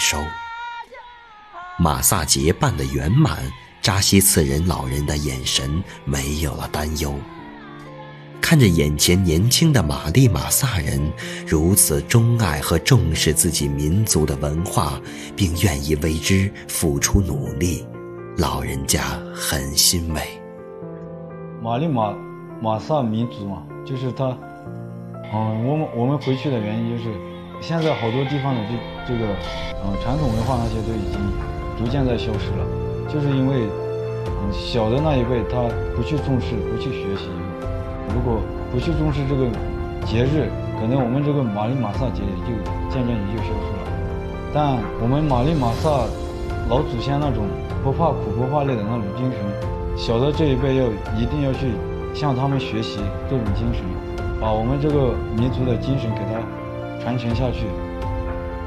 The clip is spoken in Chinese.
收。马萨节办得圆满，扎西次仁老人的眼神没有了担忧。看着眼前年轻的玛丽马萨人如此钟爱和重视自己民族的文化，并愿意为之付出努力，老人家很欣慰。 玛丽马萨民族嘛，就是他，我们回去的原因就是，现在好多地方的这个传统文化那些都已经逐渐在消失了，就是因为小的那一辈他不去重视，不去学习，如果不去重视这个节日，可能我们这个玛丽马萨节也就渐渐消失了。但我们玛丽马萨老祖先那种不怕苦不怕累的那种精神，小的这一辈一定要去向他们学习这种精神，把我们这个民族的精神给它传承下去。